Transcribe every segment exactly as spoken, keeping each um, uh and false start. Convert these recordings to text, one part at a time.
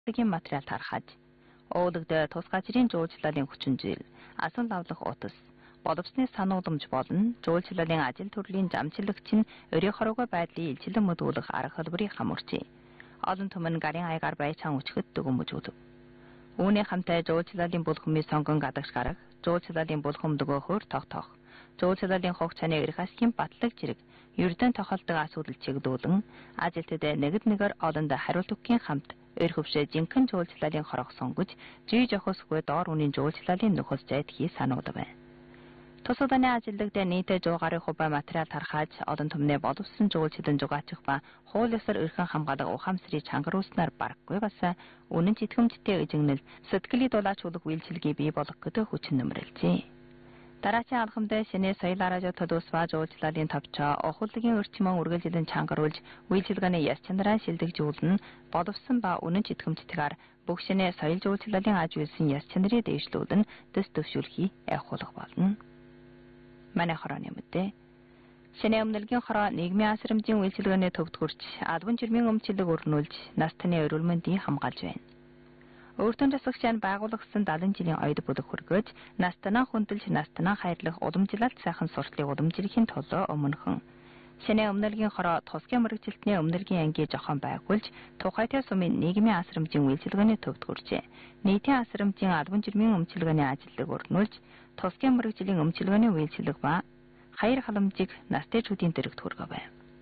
гийн материал тархаж, уулагдаа тус газрын жуулчлалын хүчин зүйл, асуун лавлах утас, боловсны санууламж болон жуулчлалын ажил төрлийн замчлагч нь өрийн хорвоо байдлын илчлэн мэдүүлэх арга хэлбэрийг хамарчээ. Олон түмэн гарын аягаар байцаан өчгөд дүгнэж өгдөг. Үүний хамтаа жуулчлалын булхмын сонгон гадагш гарах, жуулчлалын булхм дөгөөхөр тогтоох, жуулчлалын хог цааны эрх асхийн батлаг зэрэг ердөн тохиолдог асуудал чигдүүлэн ажилтнууд нэгд нэгээр олонд хариулт өгөхийн хамт өрх өвшөө жинхэнэ жуулчлалын хорог сонгож, жий жохосгүй доор үнийн жуулчлалын нөхөс зайдхий сануулав. Тус удааны ажилтнууд нийтээ сто гаруй хувь материал тархаж, олон түмнээ боловсон жуулчлалын жугаачих ба хууль ёсоор өрхөн хамгаалах ухаамсрыг чангаруулснаар барахгүй бас үнэн читгэмжтэй эзэгнэл сэтгэлийн дулаачуулах үйлчилгээ бий болох гэдэг хүчин нэмрэлжээ. Дараачийн алхамд шинэ соёл аражаа төлөвсва жуулчлалын тавчаа охолдгийн өрчмөн үргэлжлэн чангаруулж үйлчилгээний яс чанараа шилдэгжүүлэн боловсон ба үнэн читгэмжтэйгээр бүх шинэ соёл жуулчлалын аж үйлсэн яс чанарыг дэвшлүүлэн дэс төвшүүлхий айхуулах болно. Манай хорооны мэдээ. Шинэ өмнөлгийн хороо нийгмийн асрамжийн үйлчилгээний төвд хүрч албан жирмийн өмчлөг өрнүүлж нас таны эрүүл мэндийг хамгаалж байна. Өөртөө засагчаан байгуулагдсан дадлан жилийн ойд бүлэг хүргэж нас танаа хүндэлж нас танаа хайрлах уламжлалт сайхан суртлыг уламжлахын тулд өмнөхөн шинэ өмнөлгийн хороо тусгай мэрэгжилтний өмнөлгийн ангийн жохон байгуулж тухайтай сумын нийгмийн асрамжийн үйлчилгээний төвд хүрчээ. Нийтийн асрамжийн албан жирмийн өмчлөгөөний ажилтныг өрнүүлж тусгай мэрэгжлийн өмчлөгөөний үйлчилэг ба хаяр халамжийг настайчуудын дэрэгт хүргэв.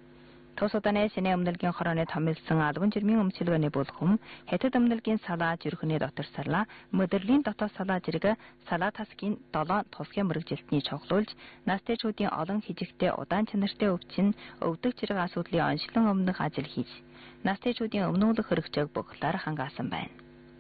Тус удааны шинэ өмнөлгийн хорооны томилсон албан жирмийн өмчлөгөөний булхам хятад өмнөлгийн салаа жирхний дотор салаа модерлийн дотоод салаа зэрэг салаа тасгийн долоо тусгай мэрэгжилтний чоглуулж настайчуудын олон хижигтэй удаан чанартай өвчин өвдөг зэрэг асуудлын онцлон өмнөх ажил хийж настайчуудын өмнүүлэх хэрэгцээг бохлоор хангаасан байна.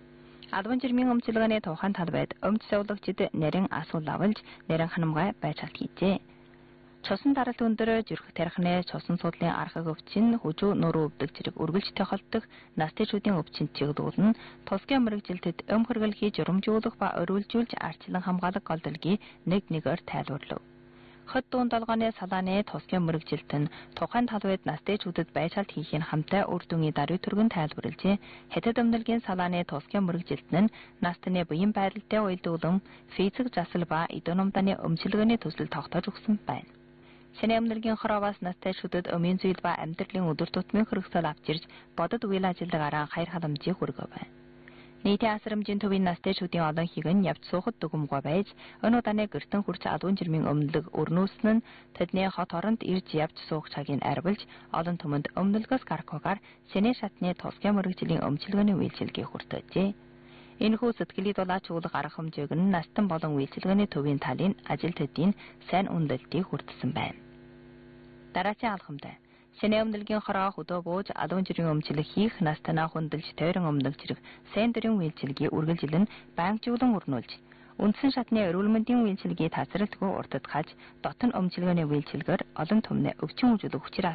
Албан жирмийн өмчлөгөөний тухайн талбайд өмч сувлагчид нэрэн асуул авалж нэрэн ханамгай байцаалт хийжээ. Чосон даралт өндөр жирх тархины чосон судлын архаг өвчин хүжүү нуруу өвдөг зэрэг үргэлж тохиолдох настайчуудын өвчин чигдүүлэн тусгай мэрэгжилтэд өм хөргөлхий журамжуулах ба өрүүлжүүлж арчлан хамгаалах голдолгийг нэг нэгээр тайлбарлав. Хот дуун долгооны салааны тусгай мэрэгжилт нь тухайн талбайд настайчуудад байцаалт хийхин хамтаа үр дүнгийн даруй түргэн тайлбарлжээ. Хятад өмнөлгийн салааны тусгай мэрэгжилт нь настаны буян байдалтай уялдуулан физик засал ба эдономданы өмчлөгөөний төсөл тогтоож өгсөн байна. Шинэ өмнөлгийн хороовоос настайчуудад өмийн зүйл ба амьдралын өдөр тутмын хэрэгсэл авчирч бодод үйл ажиллагаараа хаяр халамжийг хүргэв. Нийтийн асрамжийн төвийн настайчуудын олон хийг нь явж суухад дүгмгүй байж өн удааны гэртэн хүрч албан жирмийн өмнөлөг өрнүүлсэн нь тэдний хот оронд ирж явж суух цагийг арвилж олон түмэнд өмнөлгөөс гарахгүйгээр шинэ шатны тусгай мэрэгжлийн өмчлөгөөний үйлчилгээг хүртээжээ. Энэхүү сэтгэлийн дулаачуулах арга хэмжээг нь настан болон үйлчилгээний төвийн талын ажилтнуудын сайн үнэлэлтийг хүртсэн байна. Дараачийн алхамд шинэ өмнөлгийн хороо хөдөө бууж албан жирийн өмчлөг хийх нас танаа хүндэлж тойрон өмнөг зэрэг сайн дөрийн үйлчилгээ үргэлжлэн байнгжуулан өрнүүлж үндсэн шатны эрүүл мэндийн үйлчилгээ тасралтгүй уртад хаж дотн өмчлөгөөний үйлчилгээр олон түмнээ өвчин үзүүлэх хүчээр